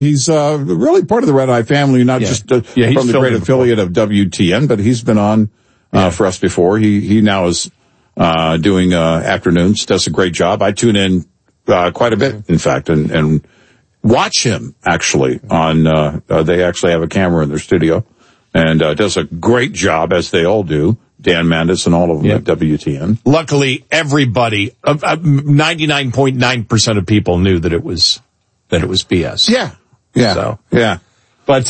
He's really part of the Red Eye family, not just from the great affiliate of WTN, but he's been on for us before. He now is doing afternoons, does a great job. I tune in quite a bit, in fact, and watch him, actually, on they actually have a camera in their studio, and does a great job, as they all do. Dan Mandis and all of them at WTN. Luckily, everybody, 99.9% of people knew that it was BS. Yeah. But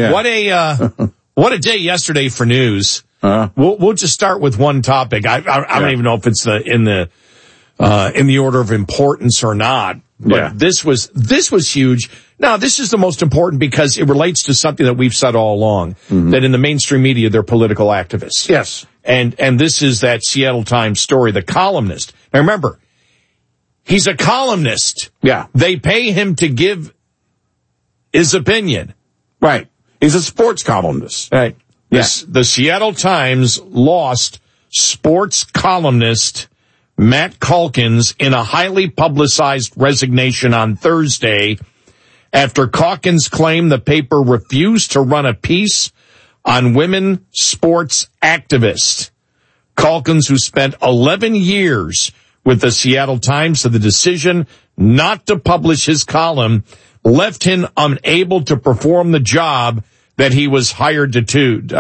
what a day yesterday for news. We'll just start with one topic. I don't even know if it's in the order of importance or not. But this was huge. Now, this is the most important because it relates to something that we've said all along, that in the mainstream media, they're political activists. Yes. And this is that Seattle Times story, the columnist. Now, remember, he's a columnist. Yeah. They pay him to give his opinion. Right. He's a sports columnist. Right. Yeah. The Seattle Times lost sports columnist Matt Calkins in a highly publicized resignation on Thursday after Calkins claimed the paper refused to run a piece on women sports activists. Calkins, who spent 11 years with the Seattle Times, said the decision not to publish his column left him unable to perform the job that he was hired to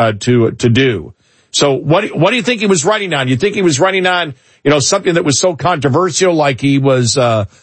do. So what do you think he was writing on? You think he was writing on, something that was so controversial, like he was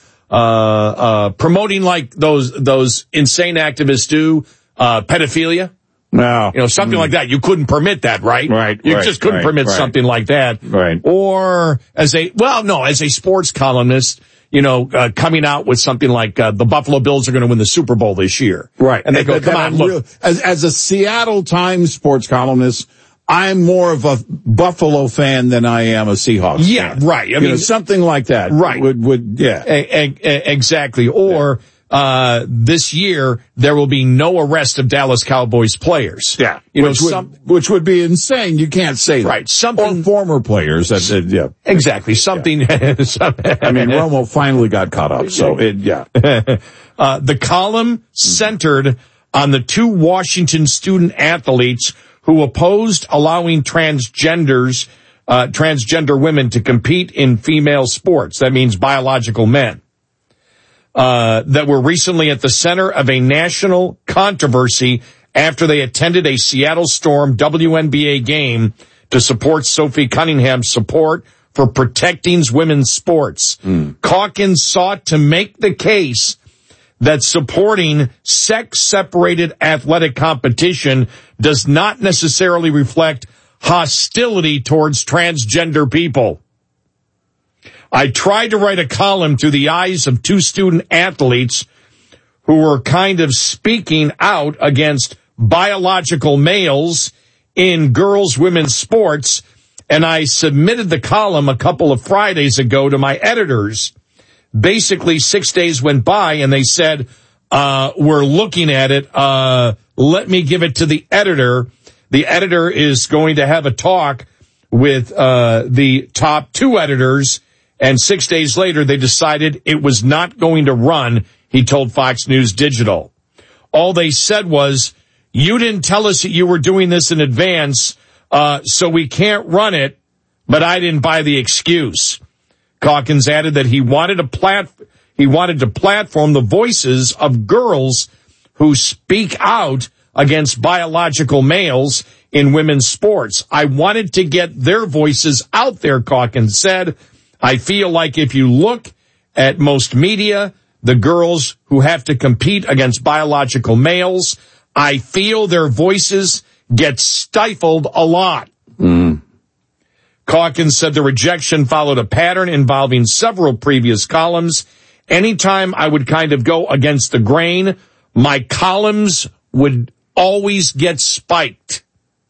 promoting like those insane activists do, pedophilia? No. Something like that. You couldn't permit that, right? Right. You just couldn't permit something like that. Right. Or as a sports columnist, coming out with something like the Buffalo Bills are going to win the Super Bowl this year. Right. And they go, come on, look. As a Seattle Times sports columnist, I'm more of a Buffalo fan than I am a Seahawks fan. Right. I mean, something like that. Right. Exactly. Or, this year, there will be no arrest of Dallas Cowboys players. Yeah. Which would be insane. You can't say that. Right. Something. Or former players. Exactly. Something. I mean, Romo finally got caught up. So, the column centered on the two Washington student athletes who opposed allowing transgender women to compete in female sports. That means biological men. That were recently at the center of a national controversy after they attended a Seattle Storm WNBA game to support Sophie Cunningham's support for protecting women's sports. Calkins sought to make the case that supporting sex-separated athletic competition does not necessarily reflect hostility towards transgender people. I tried to write a column through the eyes of two student athletes who were kind of speaking out against biological males in women's sports, and I submitted the column a couple of Fridays ago to my editors. Basically, 6 days went by, and they said, we're looking at it. Let me give it to the editor. The editor is going to have a talk with the top two editors, and 6 days later, they decided it was not going to run, he told Fox News Digital. All they said was, you didn't tell us that you were doing this in advance, so we can't run it, but I didn't buy the excuse. Calkins added that he wanted to platform the voices of girls who speak out against biological males in women's sports. I wanted to get their voices out there, Calkins said. I feel like if you look at most media, the girls who have to compete against biological males, I feel their voices get stifled a lot. Calkins said the rejection followed a pattern involving several previous columns. Anytime I would kind of go against the grain, my columns would always get spiked.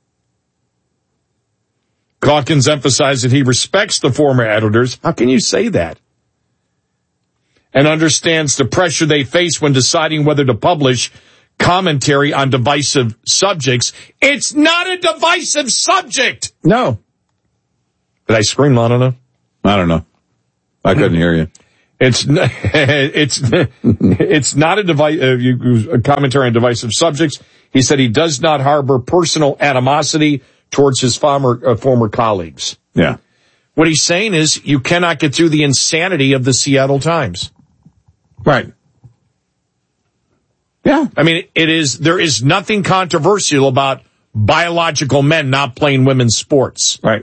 Calkins emphasized that he respects the former editors. How can you say that? And understands the pressure they face when deciding whether to publish commentary on divisive subjects. It's not a divisive subject! No. Did I scream loud enough? I don't know. I couldn't hear you. It's not a commentary on divisive subjects. He said he does not harbor personal animosity towards his former colleagues. Yeah. What he's saying is you cannot get through the insanity of the Seattle Times. Right. Yeah. I mean, there is nothing controversial about biological men not playing women's sports. Right.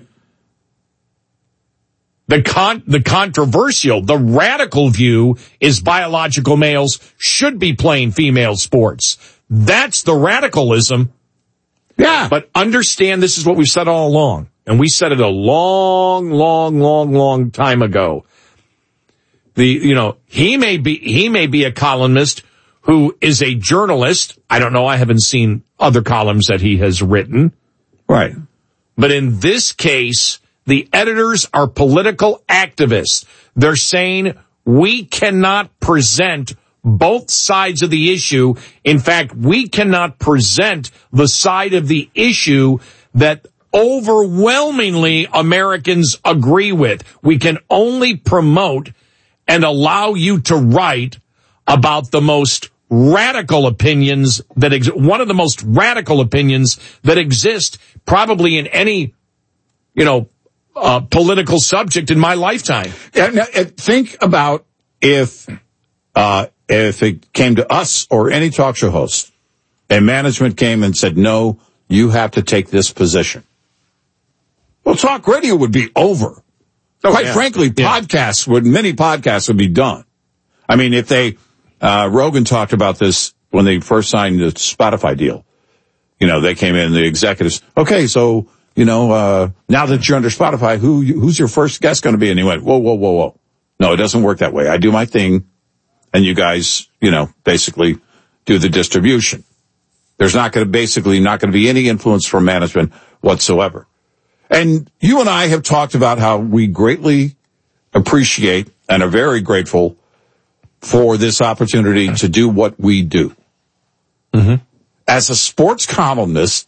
The controversial, the radical view is biological males should be playing female sports. That's the radicalism. Yeah. But understand this is what we've said all along. And we said it a long time ago. He may be a columnist who is a journalist. I don't know. I haven't seen other columns that he has written. Right. But in this case, the editors are political activists. They're saying we cannot present both sides of the issue. In fact, we cannot present the side of the issue that overwhelmingly Americans agree with. We can only promote and allow you to write about the most radical opinions one of the most radical opinions that exist probably in any, political subject in my lifetime. Yeah, now, think about if it came to us or any talk show host and management came and said, no, you have to take this position. Well, talk radio would be over. Quite frankly, many podcasts would be done. I mean, if Rogan talked about this when they first signed the Spotify deal. They came in, the executives, okay, so, now that you're under Spotify, who's your first guest going to be? And he went, whoa. No, it doesn't work that way. I do my thing, and you guys, basically do the distribution. There's not going to be any influence from management whatsoever. And you and I have talked about how we greatly appreciate and are very grateful for this opportunity to do what we do. Mm-hmm. As a sports columnist,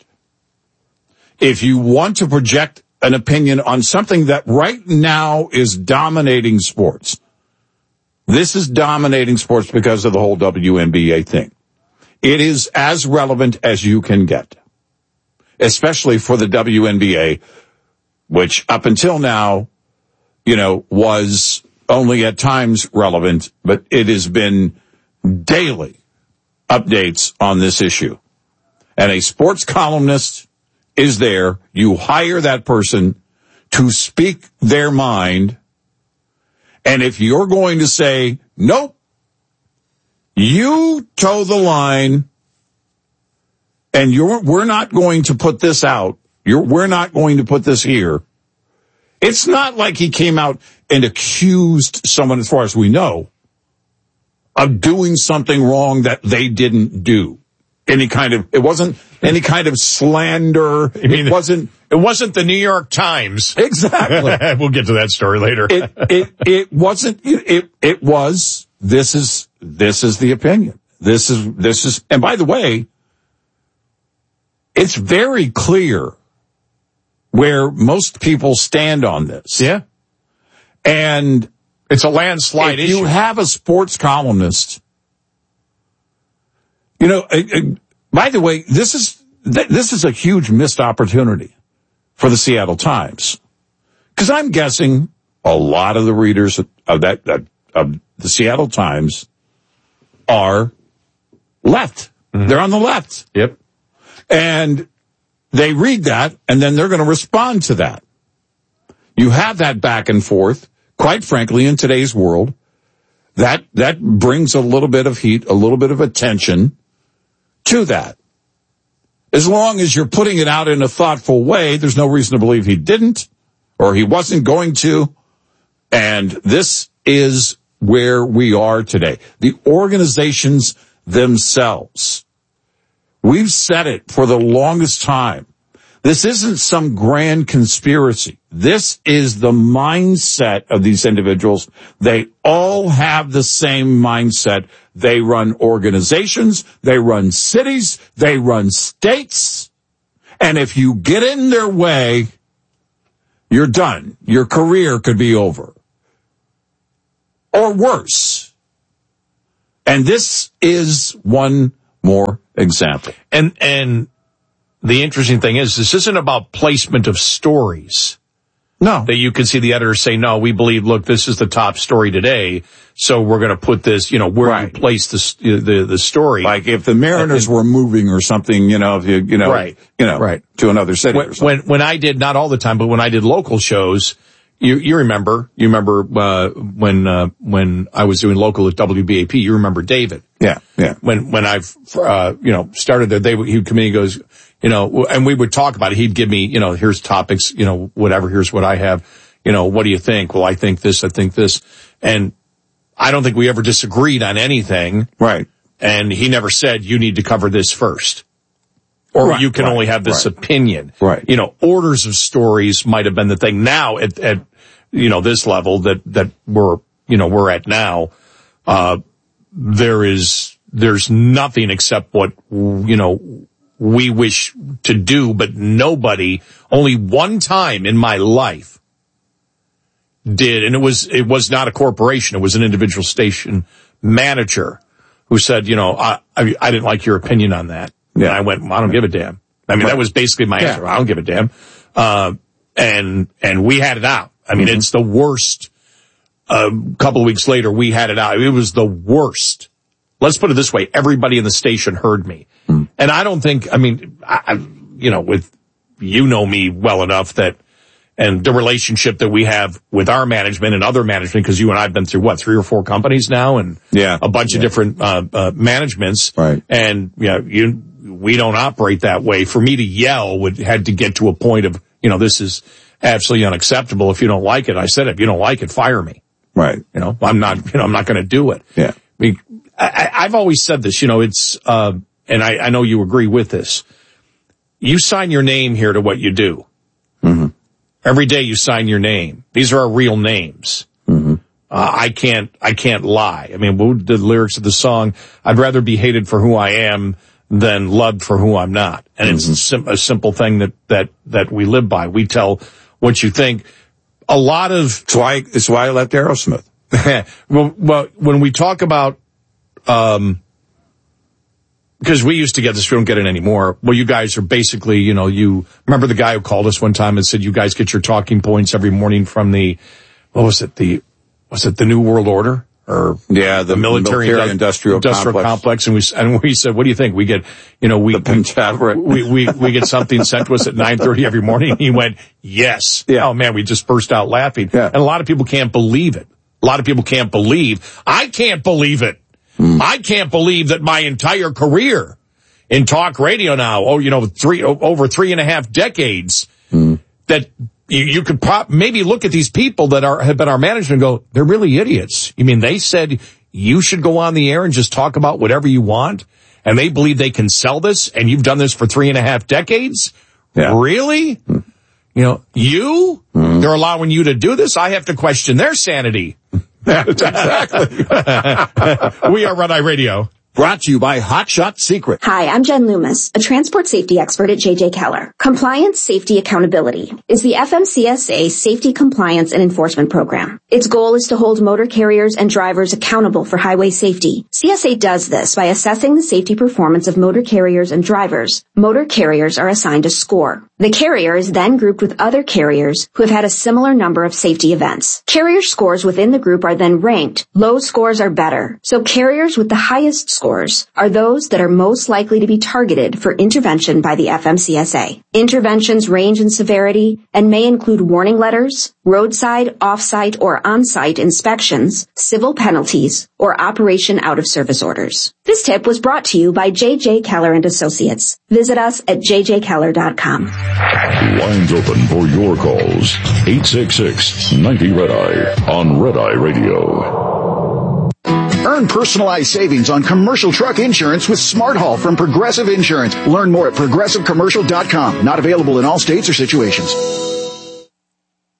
if you want to project an opinion on something that right now is dominating sports, this is dominating sports because of the whole WNBA thing. It is as relevant as you can get, especially for the WNBA, which up until now, was only at times relevant, but it has been daily updates on this issue. And a sports columnist is there. You hire that person to speak their mind. And if you're going to say, nope, you toe the line and we're not going to put this out. We're not going to put this here. It's not like he came out and accused someone, as far as we know, of doing something wrong that they didn't do. It wasn't any kind of slander. It wasn't the New York Times. Exactly. We'll get to that story later. It wasn't, it was, this is the opinion. This is, and by the way, it's very clear where most people stand on this. Yeah. And it's a landslide issue. If you have a sports columnist, by the way, this is a huge missed opportunity for the Seattle Times. Because I'm guessing a lot of the readers of of the Seattle Times are left. Mm-hmm. They're on the left. Yep. And they read that, and then they're going to respond to that. You have that back and forth. Quite frankly, in today's world, that brings a little bit of heat, a little bit of attention to that. As long as you're putting it out in a thoughtful way, there's no reason to believe he didn't or he wasn't going to. And this is where we are today. The organizations themselves. We've said it for the longest time. This isn't some grand conspiracy. This is the mindset of these individuals. They all have the same mindset. They run organizations, they run cities, they run states. And if you get in their way, you're done. Your career could be over. or worse. And this is one more example. And the interesting thing is, this isn't about placement of stories. No. That you can see the editor say, no, we believe, look, this is the top story today, so we're going to put this, where you place the story. Like if the Mariners were moving or something, to another city or something. When I did, not all the time, but when I did local shows, you remember when I was doing local at WBAP, you remember David. Yeah. When I've, started there, he'd come in, he goes, and we would talk about it. He'd give me, here's topics, whatever, here's what I have, what do you think? Well, I think this. And I don't think we ever disagreed on anything. Right. And he never said, you need to cover this first. Or you can only have this opinion. Right. Orders of stories might have been the thing. Now at this level that we're at now, there's nothing except what, we wish to do, but nobody, only one time in my life did, and it was not a corporation, it was an individual station manager who said, I didn't like your opinion on that. Yeah. And I went, I don't give a damn. I mean, that was basically my answer. I don't give a damn. And we had it out. I mean, it's the worst. A couple of weeks later, we had it out. It was the worst. Let's put it this way. Everybody in the station heard me. And I don't think, with, me well enough that, and the relationship that we have with our management and other management, because you and I have been through 3 or 4 companies now and a bunch of different, managements. Right. And, we don't operate that way. For me to yell had to get to a point of, this is absolutely unacceptable. If you don't like it, I said, if you don't like it, fire me. Right. I'm not going to do it. Yeah. I've always said this, it's, and I know you agree with this. You sign your name here to what you do. Mm-hmm. Every day you sign your name. These are our real names. Mm-hmm. I can't lie. I mean, the lyrics of the song, I'd rather be hated for who I am than loved for who I'm not. And it's a simple thing that we live by. We tell what you think. A lot of... It's why I left Aerosmith. well, when we talk about, because we used to get this, we don't get it anymore. Well, you guys are basically, you remember the guy who called us one time and said, you guys get your talking points every morning from the New World Order? Or the military industrial complex. And we said, what do you think? We get, we get something sent to us at 9:30 every morning. And he went, yes. Yeah. Oh man, we just burst out laughing. Yeah. And a lot of people can't believe it. I can't believe it. I can't believe that my entire career in talk radio now, over 3.5 decades, that you could maybe look at these people that have been our management and go, they're really idiots. You mean they said you should go on the air and just talk about whatever you want, and they believe they can sell this, and you've done this for 3.5 decades? Yeah. Really? They're allowing you to do this? I have to question their sanity. Exactly. We are Red Eye Radio. Brought to you by Hot Shot Secret. Hi, I'm Jen Loomis, a transport safety expert at J.J. Keller. Compliance, Safety, Accountability is the FMCSA Safety, Compliance, and Enforcement Program. Its goal is to hold motor carriers and drivers accountable for highway safety. CSA does this by assessing the safety performance of motor carriers and drivers. Motor carriers are assigned a score. The carrier is then grouped with other carriers who have had a similar number of safety events. Carrier scores within the group are then ranked. Low scores are better, so carriers with the highest scores are those that are most likely to be targeted for intervention by the FMCSA. Interventions range in severity and may include warning letters, roadside, off-site, or on-site inspections, civil penalties, or operation out-of-service orders. This tip was brought to you by J.J. Keller & Associates. Visit us at jjkeller.com. Lines open for your calls. 866-90-RED-EYE on Red Eye Radio. Earn personalized savings on commercial truck insurance with Smart Haul from Progressive Insurance. Learn more at progressivecommercial.com. Not available in all states or situations.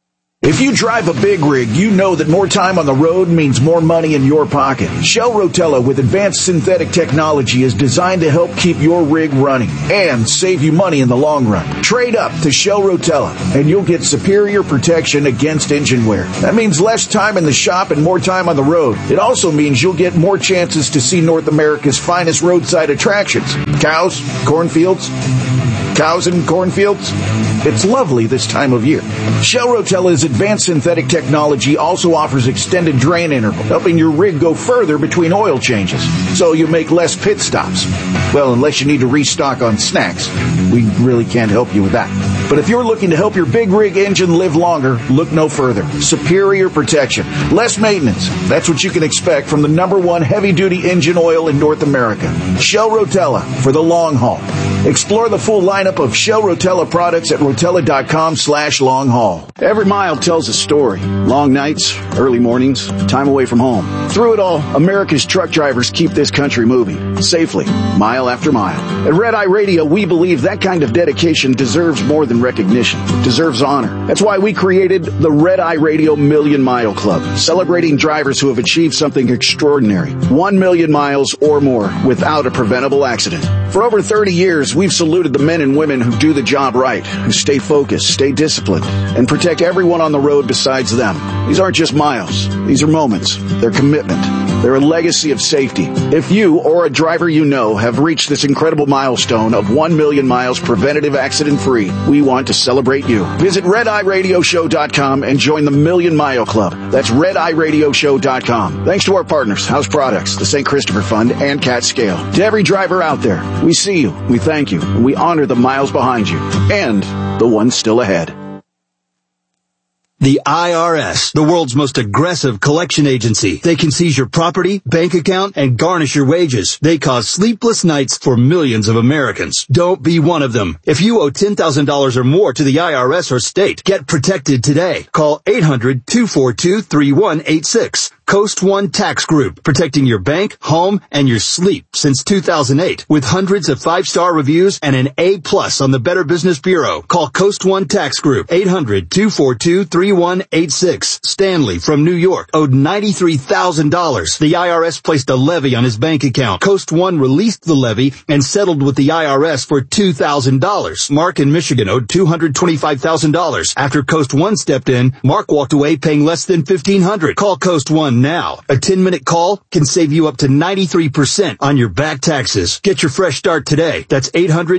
If you drive a big rig, you know that more time on the road means more money in your pocket. Shell Rotella with advanced synthetic technology is designed to help keep your rig running and save you money in the long run. Trade up to Shell Rotella and you'll get superior protection against engine wear. That means less time in the shop and more time on the road. It also means you'll get more chances to see North America's finest roadside attractions. Cows, cornfields, cows and cornfields. It's lovely this time of year. Shell Rotella's advanced synthetic technology also offers extended drain interval, helping your rig go further between oil changes, so you make less pit stops. Well, unless you need to restock on snacks. We really can't help you with that. But if you're looking to help your big rig engine live longer, look no further. Superior protection, less maintenance. That's what you can expect from the #1 heavy-duty engine oil in North America. Shell Rotella for the long haul. Explore the full lineup of Shell Rotella products at Rotella.com/long haul. Every mile tells a story. Long nights, early mornings, time away from home. Through it all, America's truck drivers keep this country moving safely, mile after mile. At Red Eye Radio, we believe that kind of dedication deserves more than recognition. It deserves honor. That's why we created the Red Eye Radio Million Mile Club, celebrating drivers who have achieved something extraordinary. 1 million miles or more without a preventable accident. For over 30 years, we've saluted the men and women who do the job right, who stay focused, stay disciplined, and protect everyone on the road besides them. These aren't just miles. These are moments. They're commitment. They're a legacy of safety. If you or a driver you know have reached this incredible milestone of 1 million miles preventative accident-free, we want to celebrate you. Visit RedEyeRadioShow.com and join the Million Mile Club. That's RedEyeRadioShow.com. Thanks to our partners, House Products, the St. Christopher Fund, and Cat Scale. To every driver out there, we see you, we thank you, and we honor the miles behind you, and the ones still ahead. The IRS, the world's most aggressive collection agency. They can seize your property, bank account, and garnish your wages. They cause sleepless nights for millions of Americans. Don't be one of them. If you owe $10,000 or more to the IRS or state, get protected today. Call 800-242-3186. Coast One Tax Group, protecting your bank, home, and your sleep since 2008. With hundreds of 5-star reviews and an A+ on the Better Business Bureau. Call Coast One Tax Group, 800-242-3186. Stanley from New York owed $93,000. The IRS placed a levy on his bank account. Coast One released the levy and settled with the IRS for $2,000. Mark in Michigan owed $225,000. After Coast One stepped in, Mark walked away paying less than $1,500. Call Coast One now. A 10-minute call can save you up to 93% on your back taxes. Get your fresh start today. That's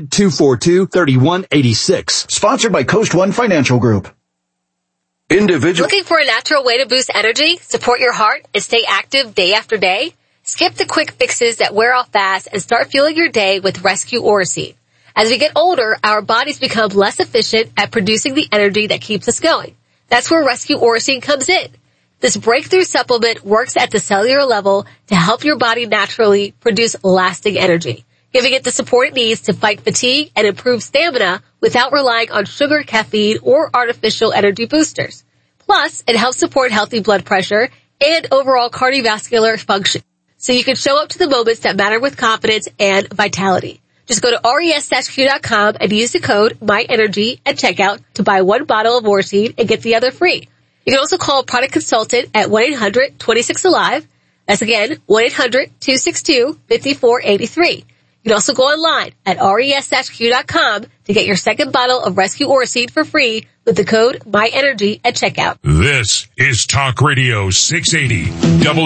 800-242-3186. Sponsored by Coast One Financial Group. Looking for a natural way to boost energy, support your heart, and stay active day after day? Skip the quick fixes that wear off fast and start fueling your day with Rescue Orosine. As we get older, our bodies become less efficient at producing the energy that keeps us going. That's where Rescue Orosine comes in. This breakthrough supplement works at the cellular level to help your body naturally produce lasting energy, giving it the support it needs to fight fatigue and improve stamina without relying on sugar, caffeine, or artificial energy boosters. Plus, it helps support healthy blood pressure and overall cardiovascular function, so you can show up to the moments that matter with confidence and vitality. Just go to res-q.com and use the code MyEnergy at checkout to buy 1 bottle of Orosine and get the other free. You can also call a product consultant at 1-800-26-ALIVE. That's again, 1-800-262-5483. You can also go online at res-q.com to get your second bottle of Rescue Orosine for free with the code MyEnergy at checkout. This is Talk Radio 680